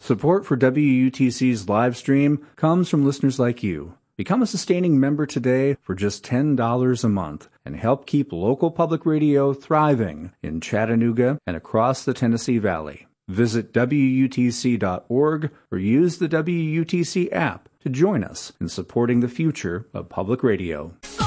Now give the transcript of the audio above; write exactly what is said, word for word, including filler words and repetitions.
Support for W U T C's live stream comes from listeners like you. Become a sustaining member today for just ten dollars a month and help keep local public radio thriving in Chattanooga and across the Tennessee Valley. Visit W U T C dot org or use the W U T C app to join us in supporting the future of public radio.